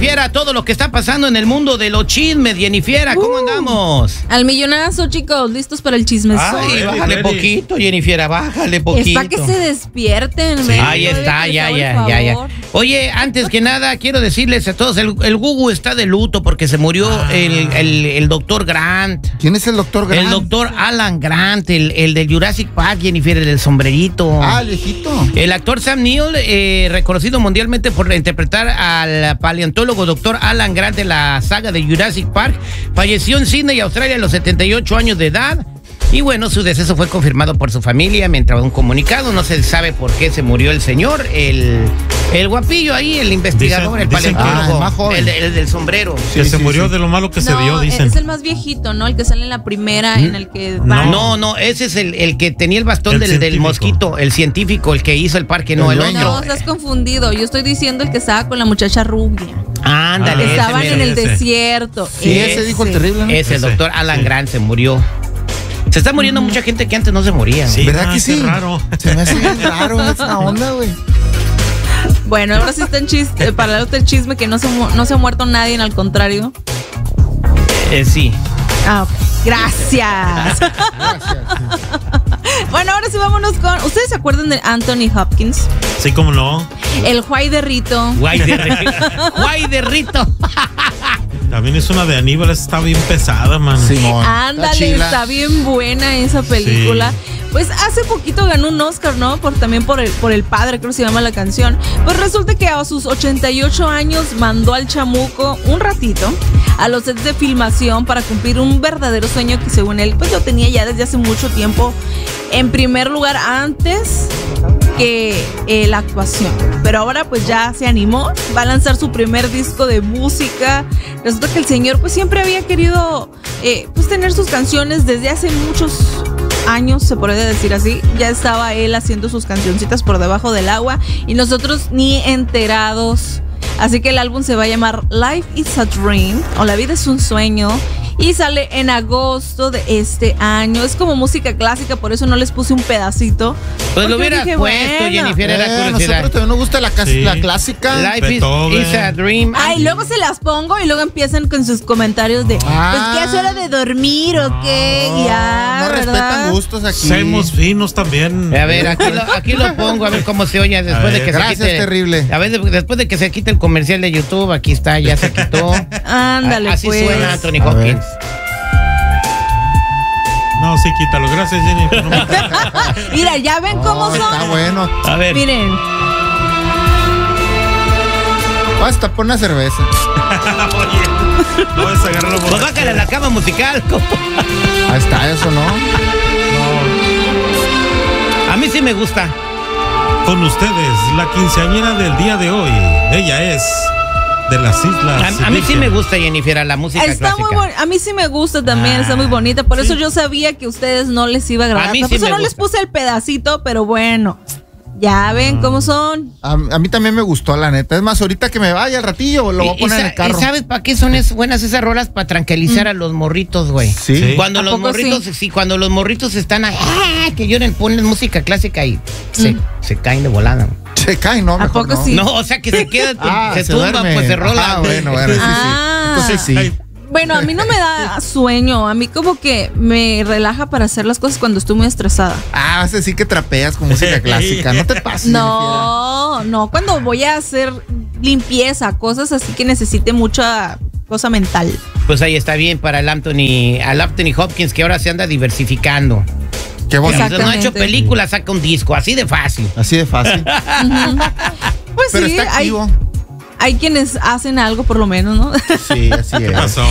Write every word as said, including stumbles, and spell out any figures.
Jennifiera, todo lo que está pasando en el mundo de los chismes. Jennifiera, ¿cómo uh, andamos? Al millonazo, chicos, listos para el chismesón. Ay, bájale ready. poquito, Jennifiera, bájale poquito. Es para que se despierten. Sí. Ahí está, ya, ya, ya, ya. Oye, antes que nada, quiero decirles a todos, el, el Gugu está de luto porque se murió ah. el, el, el doctor Grant. ¿Quién es el doctor Grant? El doctor Alan Grant, el, el de Jurassic Park, Jennifer, el del sombrerito. Ah, viejito. El actor Sam Neill, eh, reconocido mundialmente por interpretar al paleontólogo doctor Alan Grant de la saga de Jurassic Park, falleció en Sydney, Australia, a los setenta y ocho años de edad. Y bueno, su deceso fue confirmado por su familia mientras un comunicado. No se sabe por qué se murió el señor, el, el guapillo ahí, el investigador, dicen, el paleontólogo, ah, el, el, el del sombrero. Sí, que sí, se sí, murió sí. de lo malo que no, se dio, dicen. Es el más viejito, ¿no? El que sale en la primera, ¿Mm? en el que va. No, no, ese es el, el que tenía el bastón el del, del mosquito, el científico, el que hizo el parque, no el, el otro. No, estás confundido. Yo estoy diciendo el que estaba con la muchacha rubia. Ándale. Ah, estaban ese, en el ese. desierto. Sí, ese, ese dijo el terrible, ¿no? Ese, el doctor Alan sí. Grant se murió. Se está muriendo uh-huh. mucha gente que antes no se moría. Sí, ¿verdad ah, que sí? Raro. Se me hace bien raro esa onda, güey. Bueno, ahora sí está en chiste, para el otro chisme que no se, no se ha muerto nadie, al contrario. Eh, sí. Ah, okay. Gracias. Gracias. Bueno, ahora sí vámonos con... ¿Ustedes se acuerdan de Anthony Hopkins? Sí, cómo no. El Juay de Rito. Juay de Rito. Juay de Rito. También es una de Aníbal, está bien pesada, man. Simón. Ándale, está, está bien buena esa película. Sí. Pues hace poquito ganó un Oscar, ¿no? Por, también por el, por el padre, creo que se llama la canción. Pues resulta que a sus ochenta y ocho años mandó al chamuco un ratito a los sets de filmación para cumplir un verdadero sueño que según él, pues lo tenía ya desde hace mucho tiempo. En primer lugar, antes que eh, la actuación. Pero ahora pues ya se animó, va a lanzar su primer disco de música. Resulta que el señor pues siempre había querido eh, pues tener sus canciones desde hace muchos años, se podría decir así. Ya estaba él haciendo sus cancioncitas por debajo del agua y nosotros ni enterados. Así que el álbum se va a llamar Life is a Dream, o La vida es un sueño, y sale en agosto de este año. Es como música clásica, por eso no les puse un pedacito. Pues lo hubiera dije, puesto, bueno. Jennifer, era eh, a nosotros también nos gusta la, sí. la clásica. Life is, is a Dream. Ay, luego se las pongo y luego empiezan con sus comentarios de, ah. pues, ¿qué es hora de dormir o qué? No, ya, no ¿verdad? respetan gustos aquí. Seamos finos también. A ver, aquí lo, aquí lo pongo, a ver cómo se oye después de que gracias, se quite. Terrible. A ver, después de que se quite el comercial de YouTube, aquí está, ya se quitó. Ándale, Así pues. suena Anthony Hopkins. No, sí, quítalo. Gracias, Jenny. No Mira, ya ven oh, cómo son. Está bueno. A ver. Miren. Basta, pon una cerveza. Oye, no vas a agarrarlo por pues bájale a la cama musical. Ahí está, eso, ¿no? No. A mí sí me gusta. Con ustedes, la quinceañera del día de hoy. Ella es de las Islas. A, a mí sí me gusta, Jennifer, la música está clásica. Muy bon- a mí sí me gusta también, ah, está muy bonita. Por sí. eso yo sabía que a ustedes no les iba a agradar. A mí por sí eso me no gusta. les puse el pedacito, pero bueno. Ya ven mm. cómo son. A, a mí también me gustó, la neta. Es más, ahorita que me vaya al ratillo, lo voy a poner en el carro. ¿Y sabes para qué son es, buenas esas rolas? Para tranquilizar mm. a los morritos, güey. ¿Sí? ¿Sí? Cuando los morritos, sí? sí, cuando los morritos están ahí, ¡ah! Que lloren, ponen música clásica y mm. se, se caen de volada. Se caen, no, mejor ¿A poco no. sí? No, o sea que se quedan, ah, se, se tumban, duerme. pues se rolan. Ah, bueno, bueno, sí, ah. sí. Entonces sí. Bueno, a mí no me da sueño, a mí como que me relaja para hacer las cosas cuando estoy muy estresada. Ah, vas a decir que trapeas con música clásica, no te pases. No, no, cuando voy a hacer limpieza, cosas así que necesite mucha cosa mental. Pues ahí está bien para el Anthony, al Anthony Hopkins, que ahora se anda diversificando. Qué bonito. No ha hecho películas, saca un disco, así de fácil. Así de fácil. Uh-huh. Pues pero sí, está activo. Hay, hay quienes hacen algo por lo menos, ¿no? Sí, así es. ¿Qué pasó?